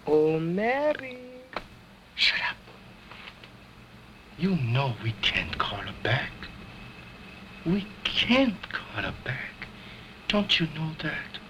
Oh, Mary. Shut up. You know we can't call her back. We can't call her back. Don't you know that?